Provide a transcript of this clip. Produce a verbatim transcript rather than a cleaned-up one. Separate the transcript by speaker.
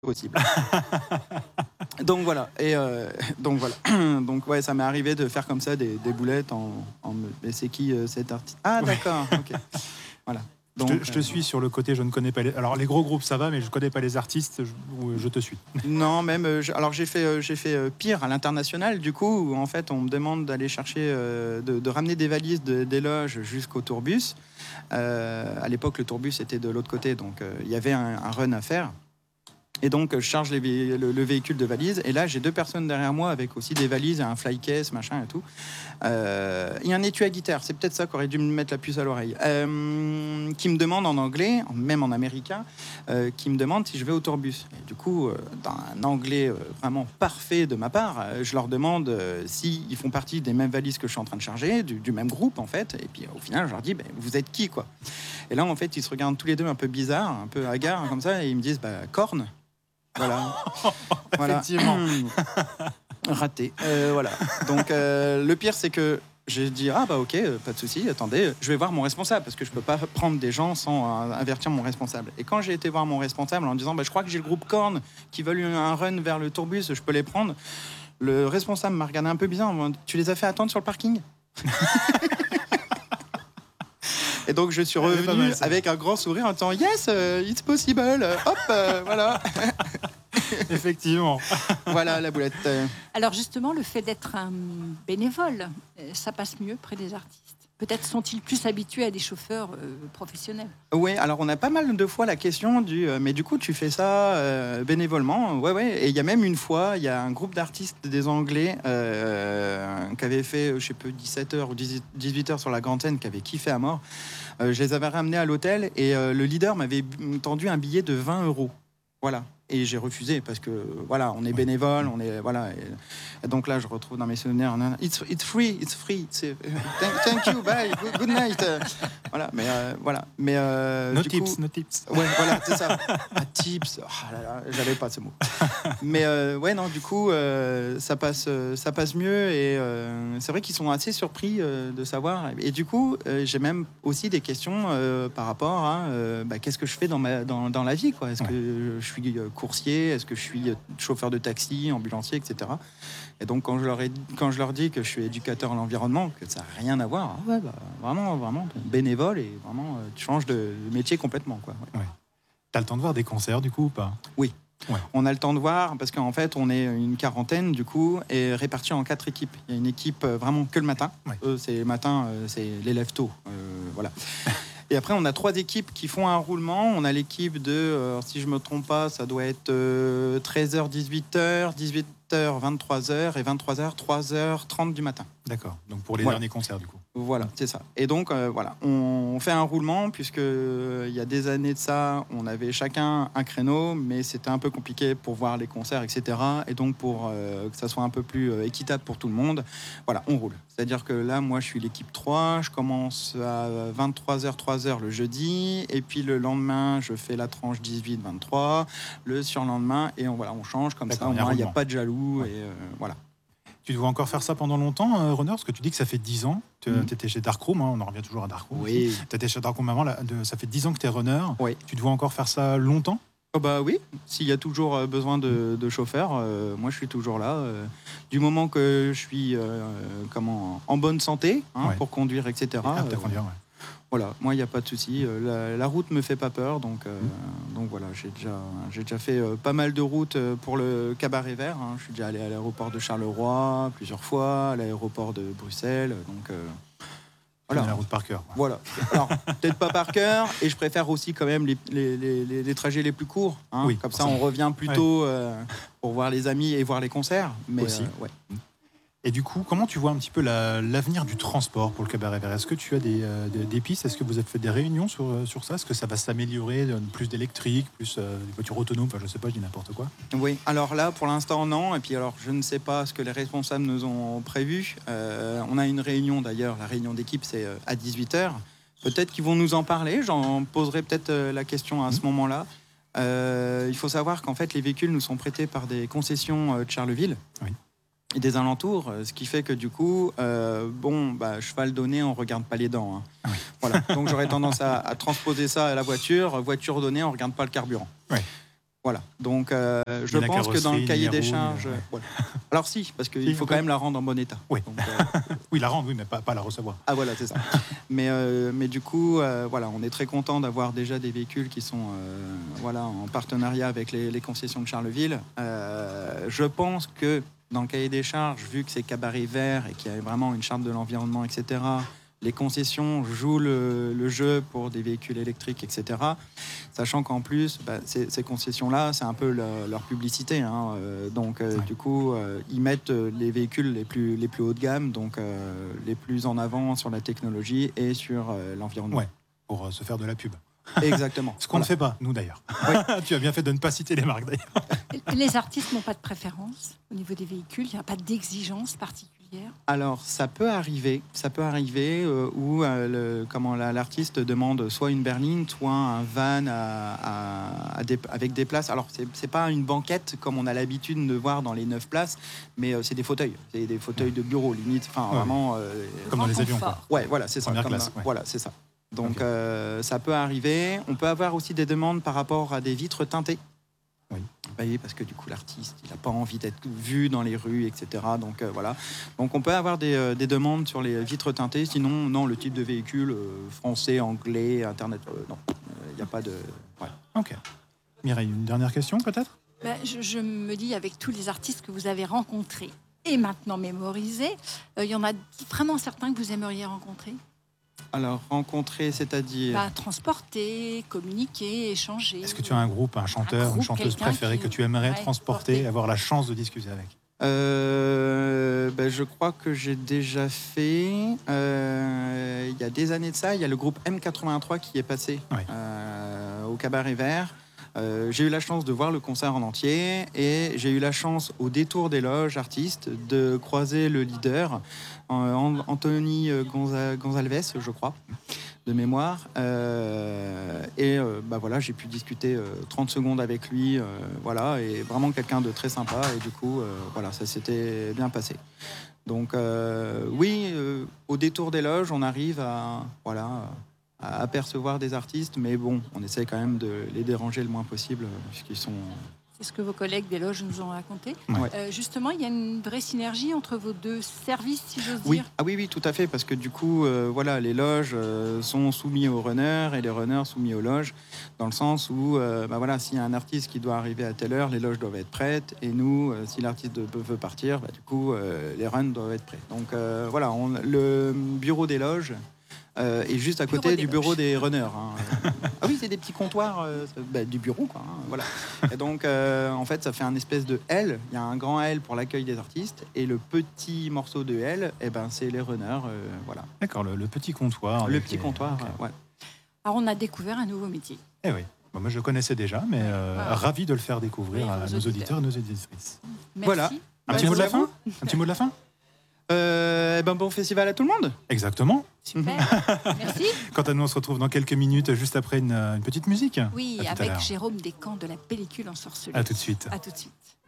Speaker 1: possible. Donc voilà, et euh, donc voilà, donc ouais, ça m'est arrivé de faire comme ça des, des boulettes en, en me. Mais c'est qui euh, cet artiste? Ah d'accord, ok. Voilà.
Speaker 2: Donc, je, te, je te euh... suis sur le côté, je ne connais pas les. Alors les gros groupes ça va, mais je ne connais pas les artistes. Je, je te suis.
Speaker 1: Non, même. Euh, je... Alors j'ai fait, euh, j'ai fait euh, pire à l'international. Du coup, où, en fait, on me demande d'aller chercher, euh, de, de ramener des valises de, des loges jusqu'au tourbus. Euh, à l'époque, le tourbus était de l'autre côté, donc il euh, y avait un, un run à faire. Et donc, je charge les vé- le, le véhicule de valises. Et là, j'ai deux personnes derrière moi avec aussi des valises, un fly case, machin et tout. Euh, Il y a un étui à guitare. C'est peut-être ça qu'aurait dû me mettre la puce à l'oreille. Euh, qui me demande en anglais, même en américain, euh, qui me demande si je vais au tourbus. Et du coup, euh, dans un anglais euh, vraiment parfait de ma part, euh, je leur demande euh, s'ils font partie des mêmes valises que je suis en train de charger, du, du même groupe, en fait. Et puis, au final, je leur dis, bah, vous êtes qui, quoi? Et là, en fait, ils se regardent tous les deux un peu bizarres, un peu hagards, comme ça, et ils me disent, bah, Korn. Voilà. Voilà.
Speaker 2: Effectivement.
Speaker 1: Raté. Euh, voilà. Donc, euh, le pire, c'est que j'ai dit, ah bah ok, euh, pas de souci, attendez, je vais voir mon responsable, parce que je peux pas prendre des gens sans euh, avertir mon responsable. Et quand j'ai été voir mon responsable en disant, bah, je crois que j'ai le groupe Korn qui veulent un run vers le tourbus, je peux les prendre, le responsable m'a regardé un peu bizarre. Tu les as fait attendre sur le parking? Et donc je suis revenu mal, avec un grand sourire en disant yes, uh, it's possible, hop, euh, voilà.
Speaker 2: Effectivement.
Speaker 1: Voilà la boulette.
Speaker 3: Alors justement, le fait d'être un bénévole, ça passe mieux près des artistes. Peut-être sont-ils plus habitués à des chauffeurs euh, professionnels.
Speaker 1: Oui, alors on a pas mal de fois la question du euh, mais du coup tu fais ça euh, bénévolement. Ouais, ouais. Et il y a même une fois, il y a un groupe d'artistes des Anglais euh, qui avait fait, je sais pas, dix-sept heures ou dix-huit heures sur la grande scène, qui avait kiffé à mort. Euh, je les avais ramenés à l'hôtel et euh, le leader m'avait tendu un billet de vingt euros. Voilà. Et j'ai refusé parce que voilà, on est bénévole, on est voilà. Et, et donc là, je retrouve dans mes souvenirs, it's, it's free, it's free, it's, thank, thank you, bye, good, good night. Euh, voilà, mais euh, voilà, mais euh,
Speaker 2: no
Speaker 1: du
Speaker 2: tips,
Speaker 1: coup,
Speaker 2: no tips.
Speaker 1: Ouais, voilà, c'est ça. Ah, tips, oh là là, j'avais pas ce mot. Mais euh, ouais, non, du coup, euh, ça passe, ça passe mieux et euh, c'est vrai qu'ils sont assez surpris euh, de savoir. Et du coup, euh, j'ai même aussi des questions euh, par rapport à euh, bah, qu'est-ce que je fais dans ma dans, dans la vie, quoi. Est-ce ouais. que je suis euh, coursier, est-ce que je suis chauffeur de taxi, ambulancier, et cetera. Et donc quand je leur ai, quand je leur dis que je suis éducateur à l'environnement, que ça n'a rien à voir, ouais, bah, vraiment, vraiment bénévole et vraiment euh, tu changes de métier complètement, quoi. Ouais.
Speaker 2: Ouais. T'as le temps de voir des concerts du coup ou pas?
Speaker 1: Oui. Ouais. On a le temps de voir parce qu'en fait on est une quarantaine du coup et répartis en quatre équipes. Il y a une équipe vraiment que le matin. Ouais. Eux, c'est le matin, euh, c'est les lève tôt, euh, voilà. Et après, on a trois équipes qui font un roulement. On a l'équipe de, euh, si je ne me trompe pas, ça doit être euh, treize heures, dix-huit heures, dix-huit heures, vingt-trois heures et vingt-trois heures, trois heures trente du matin.
Speaker 2: D'accord, donc pour les
Speaker 1: voilà.
Speaker 2: derniers concerts du coup.
Speaker 1: Voilà, c'est ça. Et donc, euh, voilà, on fait un roulement puisque euh, il y a des années de ça, on avait chacun un créneau, mais c'était un peu compliqué pour voir les concerts, et cetera. Et donc, pour euh, que ça soit un peu plus euh, équitable pour tout le monde, voilà, on roule. C'est-à-dire que là, moi, je suis l'équipe trois, je commence à vingt-trois heures, trois heures le jeudi, et puis le lendemain, je fais la tranche dix-huit vingt-trois, le surlendemain, et on, voilà, on change comme
Speaker 2: D'accord,
Speaker 1: ça, au moins, il n'y a pas de jaloux, ouais. et euh, voilà.
Speaker 2: Tu dois encore faire ça pendant longtemps, euh, Runner, parce que tu dis que ça fait dix ans. Tu mmh. étais chez Darkroom, hein, on en revient toujours à Darkroom.
Speaker 1: Oui.
Speaker 2: Tu étais chez Darkroom avant, là, de, ça fait dix ans que tu es runner.
Speaker 1: Oui.
Speaker 2: Tu dois encore faire ça longtemps?
Speaker 1: Oh bah oui, s'il y a toujours besoin de, de chauffeurs, euh, moi je suis toujours là. Euh, du moment que je suis euh, comment, en bonne santé hein, ouais. pour conduire, et cetera.
Speaker 2: Ah, euh, conduire, ouais.
Speaker 1: Voilà, moi il n'y a pas de souci. La, la route me fait pas peur, donc, euh, mmh. donc voilà, j'ai déjà, j'ai déjà fait euh, pas mal de routes pour le Cabaret Vert. Hein. Je suis déjà allé à l'aéroport de Charleroi plusieurs fois, à l'aéroport de Bruxelles, donc. Euh,
Speaker 2: Voilà. La route par cœur.
Speaker 1: Voilà. Alors, peut-être pas par cœur, et je préfère aussi quand même les, les, les, les trajets les plus courts. Hein. Oui, comme ça, on revient plus tôt ouais. euh, pour voir les amis et voir les concerts. Mais
Speaker 2: aussi.
Speaker 1: Euh, ouais.
Speaker 2: Et du coup, comment tu vois un petit peu la, l'avenir du transport pour le Cabaret Vert? Est-ce que tu as des, euh, des, des pistes? Est-ce que vous avez fait des réunions sur, sur ça? Est-ce que ça va s'améliorer? Plus d'électrique, plus euh, des voitures autonomes? Enfin, je sais pas, je dis n'importe quoi.
Speaker 1: Oui, alors là, pour l'instant, non. Et puis, alors, je ne sais pas ce que les responsables nous ont prévu. Euh, on a une réunion, d'ailleurs. La réunion d'équipe, c'est à dix-huit heures. Peut-être qu'ils vont nous en parler. J'en poserai peut-être la question à mmh. ce moment-là. Euh, il faut savoir qu'en fait, les véhicules nous sont prêtés par des concessions de Charleville. Oui. Et des alentours, ce qui fait que du coup, euh, bon, bah, cheval donné, on regarde pas les dents. Hein. Oui. Voilà. Donc j'aurais tendance à, à transposer ça à la voiture. Voiture donnée, on regarde pas le carburant. Oui. Voilà, donc euh, je
Speaker 2: Ni la
Speaker 1: pense que dans le
Speaker 2: carrosserie,
Speaker 1: cahier
Speaker 2: ni les
Speaker 1: des
Speaker 2: roues,
Speaker 1: charges...
Speaker 2: ni- ouais.
Speaker 1: voilà. Alors si, parce qu'il
Speaker 2: Si,
Speaker 1: faut
Speaker 2: un
Speaker 1: quand
Speaker 2: peu.
Speaker 1: même la rendre en bon état.
Speaker 2: Oui.
Speaker 1: Donc, euh,
Speaker 2: Oui, la rendre, oui, mais pas, pas la recevoir.
Speaker 1: ah voilà, c'est ça. mais, euh, mais du coup, euh, voilà, on est très content d'avoir déjà des véhicules qui sont euh, voilà, en partenariat avec les, les concessions de Charleville. Euh, je pense que dans le cahier des charges, vu que c'est cabaret vert et qu'il y a vraiment une charte de l'environnement, et cetera, les concessions jouent le, le jeu pour des véhicules électriques, et cetera. Sachant qu'en plus, bah, ces, ces concessions-là, c'est un peu leur, leur publicité. Hein. Euh, donc, euh,
Speaker 2: Ouais.
Speaker 1: du coup, euh, ils mettent les véhicules les plus, les plus haut de gamme, donc euh, les plus en avant sur la technologie et sur euh, l'environnement.
Speaker 2: Ouais, pour euh, se faire de la pub.
Speaker 1: Exactement.
Speaker 2: Ce qu'on
Speaker 1: Voilà.
Speaker 2: ne fait pas, nous d'ailleurs.
Speaker 1: Oui.
Speaker 2: Tu as bien fait de ne pas citer les marques d'ailleurs.
Speaker 3: Les artistes n'ont pas de préférence au niveau des véhicules, il n'y a pas d'exigence particulière.
Speaker 1: Alors, ça peut arriver, ça peut arriver euh, où euh, le, comment, la- l'artiste demande soit une berline, soit un van à, à- à des- avec des places. Alors, c'est, c'est pas une banquette comme on a l'habitude de voir dans les neuf places, mais euh, c'est des fauteuils, c'est des fauteuils de bureau limite. Enfin,
Speaker 2: Ouais.
Speaker 1: vraiment. euh,
Speaker 2: Comme dans les
Speaker 3: Grand
Speaker 2: avions, quoi.
Speaker 3: confort.
Speaker 1: ouais, voilà, c'est ça.
Speaker 2: Première
Speaker 1: comme
Speaker 2: classe,
Speaker 1: dans-
Speaker 2: ouais.
Speaker 1: Voilà, c'est ça. Donc,
Speaker 2: Ok.
Speaker 1: euh, ça peut arriver. On peut avoir aussi des demandes par rapport à des vitres teintées.
Speaker 2: Oui.
Speaker 1: Oui, parce que du coup, l'artiste, il n'a pas envie d'être vu dans les rues, et cetera. Donc, euh, voilà. Donc, on peut avoir des, euh, des demandes sur les vitres teintées. Sinon, non, le type de véhicule, euh, français, anglais, Internet, euh, non. Il n'y a pas de... ouais.
Speaker 2: Ok. Mireille, une dernière question peut-être?
Speaker 3: Ben, je, je me dis, avec tous les artistes que vous avez rencontrés et maintenant mémorisés, euh, il y en a vraiment certains que vous aimeriez rencontrer.
Speaker 1: Alors, rencontrer, c'est-à-dire...
Speaker 3: Ben, transporter, communiquer, échanger.
Speaker 2: Est-ce que tu as un groupe, un chanteur,
Speaker 3: groupe,
Speaker 2: une chanteuse
Speaker 3: quelqu'un
Speaker 2: préférée
Speaker 3: qui-
Speaker 2: que tu aimerais
Speaker 3: ouais,
Speaker 2: transporter,
Speaker 3: porter.
Speaker 2: avoir la chance de discuter avec?
Speaker 1: Euh, ben, je crois que j'ai déjà fait. Euh, il y a des années de ça, il y a le groupe M quatre-vingt-trois qui est passé
Speaker 2: Ouais.
Speaker 1: euh, au Cabaret Vert. Euh, j'ai eu la chance de voir le concert en entier et j'ai eu la chance, au détour des loges artistes, de croiser le leader, euh, An- Anthony Gonza- Gonzalez, je crois, de mémoire. Euh, et euh, bah voilà, j'ai pu discuter euh, trente secondes avec lui, euh, voilà, et vraiment quelqu'un de très sympa. Et du coup, euh, voilà, ça s'était bien passé. Donc euh, oui, euh, au détour des loges, on arrive à voilà à apercevoir des artistes, mais bon, on essaie quand même de les déranger le moins possible, euh, puisqu'ils sont...
Speaker 3: C'est ce que vos collègues des loges nous ont raconté.
Speaker 1: Ouais.
Speaker 3: Euh, justement, il y a une vraie synergie entre vos deux services, si j'ose
Speaker 1: Oui,
Speaker 3: dire.
Speaker 1: ah oui, oui, tout à fait, parce que du coup, euh, voilà, les loges euh, sont soumis aux runners et les runners soumis aux loges, dans le sens où, euh, bah voilà, s'il y a un artiste qui doit arriver à telle heure, les loges doivent être prêtes, et nous, euh, si l'artiste de- veut partir, bah, du coup, euh, les runs doivent être prêts. Donc euh, voilà, on- le bureau des loges euh, est juste à
Speaker 3: Bureau
Speaker 1: côté
Speaker 3: des
Speaker 1: du bureau
Speaker 3: loges.
Speaker 1: des runners. hein. Ah oui, c'est des petits comptoirs euh, bah, du bureau, quoi. hein, voilà. Et donc, euh, en fait, ça fait un espèce de L. Il y a un grand L pour l'accueil des artistes, et le petit morceau de L, eh ben, c'est les runners, euh, voilà.
Speaker 2: D'accord, le, le petit comptoir.
Speaker 1: Le
Speaker 2: avec
Speaker 1: petit
Speaker 2: les-
Speaker 1: comptoir,
Speaker 2: ok.
Speaker 1: euh, ouais.
Speaker 3: Alors, on a découvert un nouveau métier.
Speaker 2: Eh oui. Bon, moi, je le connaissais déjà, mais euh,
Speaker 3: Ouais.
Speaker 2: ravi de le faire découvrir
Speaker 3: Oui,
Speaker 2: à
Speaker 3: aux
Speaker 2: nos
Speaker 3: auditeurs.
Speaker 2: auditeurs et nos auditrices.
Speaker 3: Merci.
Speaker 1: Voilà.
Speaker 2: Un
Speaker 1: Bah,
Speaker 2: petit mot de la
Speaker 1: merci à
Speaker 2: fin Un petit mot de la fin
Speaker 1: Euh, eh ben, bon festival à tout le monde.
Speaker 2: Exactement.
Speaker 3: Super. Merci.
Speaker 2: Quant à nous, on se retrouve dans quelques minutes, juste après une, une petite musique.
Speaker 3: Oui,
Speaker 2: À tout à
Speaker 3: avec
Speaker 2: l'heure.
Speaker 3: Jérôme Descamps de la pellicule en sorcellerie.
Speaker 2: À tout de suite.
Speaker 3: À tout de suite.